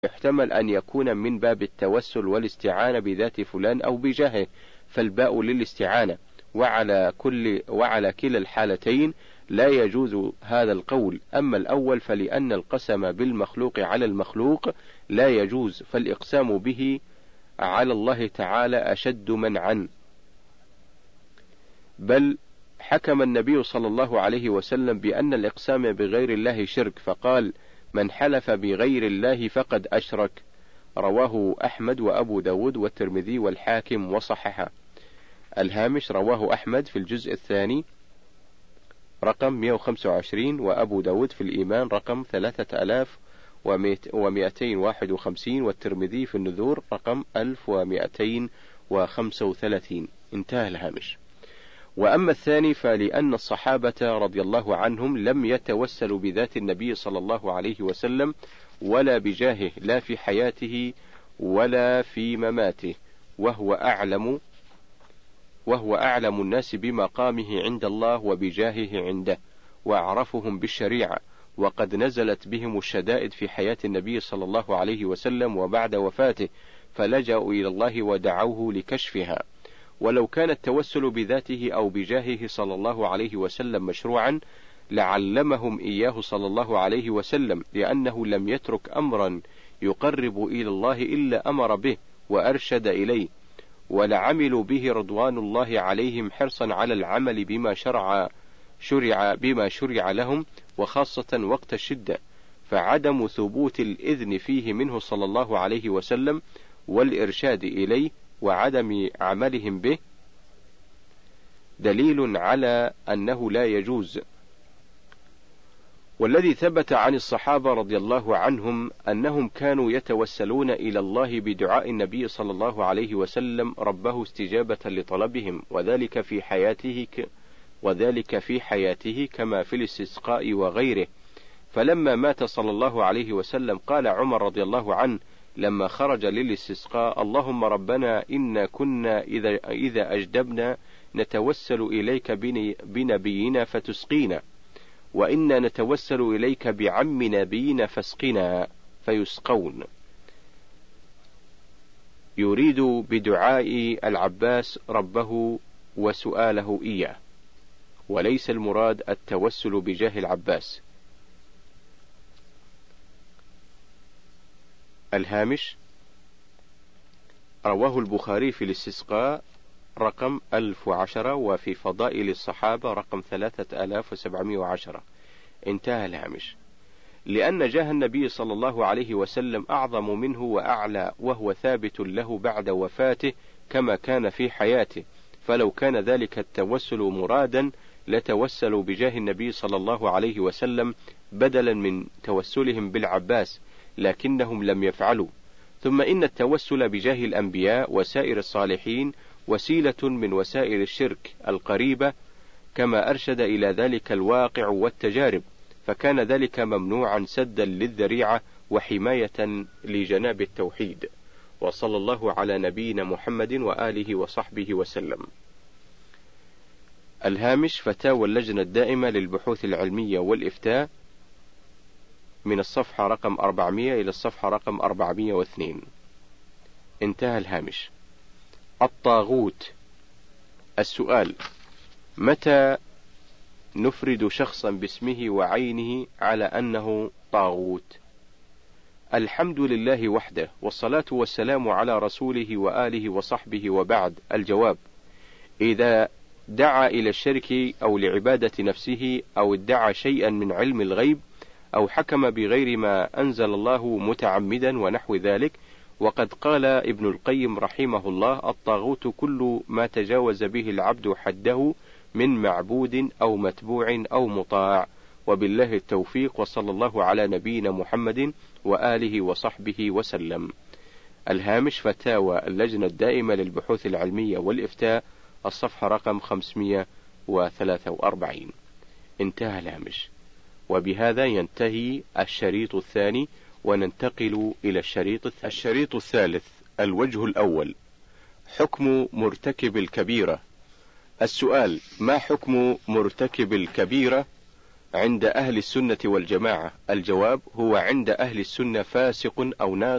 يحتمل أن يكون من باب التوسل والاستعانة بذات فلان أو بجاهه، فالباء للاستعانة، وعلى كلا الحالتين لا يجوز هذا القول. أما الأول فلأن القسم بالمخلوق على المخلوق لا يجوز، فالإقسام به على الله تعالى أشد منعا. بل حكم النبي صلى الله عليه وسلم بأن الإقسام بغير الله شرك، فقال: من حلف بغير الله فقد أشرك. رواه أحمد وأبو داود والترمذي والحاكم وصححه. الهامش: رواه أحمد في الجزء الثاني رقم 125، وأبو داود في الإيمان رقم 3251، والترمذي في النذور رقم 1235. انتهى الهامش. وأما الثاني فلأن الصحابة رضي الله عنهم لم يتوسلوا بذات النبي صلى الله عليه وسلم ولا بجاهه، لا في حياته ولا في مماته، وهو أعلم الناس بمقامه عند الله وبجاهه عنده، وأعرفهم بالشريعة، وقد نزلت بهم الشدائد في حياة النبي صلى الله عليه وسلم وبعد وفاته، فلجأوا إلى الله ودعوه لكشفها. ولو كان التوسل بذاته أو بجاهه صلى الله عليه وسلم مشروعا لعلمهم إياه صلى الله عليه وسلم، لأنه لم يترك أمرا يقرب إلى الله إلا أمر به وأرشد إليه، ولعملوا به رضوان الله عليهم حرصا على العمل بما شرع لهم، وخاصة وقت الشدة، فعدم ثبوت الإذن فيه منه صلى الله عليه وسلم والإرشاد إليه وعدم عملهم به دليل على أنه لا يجوز. والذي ثبت عن الصحابة رضي الله عنهم أنهم كانوا يتوسلون إلى الله بدعاء النبي صلى الله عليه وسلم ربه استجابة لطلبهم، وذلك في حياته كما في الاستسقاء وغيره. فلما مات صلى الله عليه وسلم قال عمر رضي الله عنه لما خرج للاستسقاء: اللهم ربنا إنا كنا إذا أجدبنا نتوسل إليك بنبينا فتسقينا، وإنا نتوسل إليك بعم نبينا فاسقنا، فيسقون. يريد بدعاء العباس ربه وسؤاله إياه، وليس المراد التوسل بجاه العباس. الهامش: رواه البخاري في الاستسقاء رقم 1010، وفي فضائل الصحابة رقم 3710. انتهى الهامش. لأن جاه النبي صلى الله عليه وسلم أعظم منه وأعلى، وهو ثابت له بعد وفاته كما كان في حياته، فلو كان ذلك التوسل مرادا لتوسلوا بجاه النبي صلى الله عليه وسلم بدلا من توسلهم بالعباس، لكنهم لم يفعلوا. ثم إن التوسل بجاه الأنبياء وسائر الصالحين وسيلة من وسائل الشرك القريبة، كما أرشد إلى ذلك الواقع والتجارب، فكان ذلك ممنوعا سدا للذريعة وحماية لجناب التوحيد. وصلى الله على نبينا محمد وآله وصحبه وسلم. الهامش: فتاوى اللجنة الدائمة للبحوث العلمية والإفتاء، من الصفحة رقم 400 إلى الصفحة رقم 402. انتهى الهامش. الطاغوت. السؤال: متى نفرد شخصا باسمه وعينه على أنه طاغوت؟ الحمد لله وحده، والصلاة والسلام على رسوله وآله وصحبه، وبعد. الجواب: إذا دعا إلى الشرك أو لعبادة نفسه، أو ادعى شيئا من علم الغيب، أو حكم بغير ما أنزل الله متعمدا ونحو ذلك. وقد قال ابن القيم رحمه الله: الطاغوت كل ما تجاوز به العبد حده من معبود أو متبوع أو مطاع. وبالله التوفيق، وصلى الله على نبينا محمد وآله وصحبه وسلم. الهامش: فتاوى اللجنة الدائمة للبحوث العلمية والإفتاء، الصفحة رقم 543. انتهى الهامش. وبهذا ينتهي الشريط الثاني، وننتقل إلى الشريط الثالث. الوجه الأول: حكم مرتكب الكبيرة. السؤال: ما حكم مرتكب الكبيرة؟ عند أهل السنة والجماعة؟ الجواب: هو عند أهل السنة فاسق أو ناس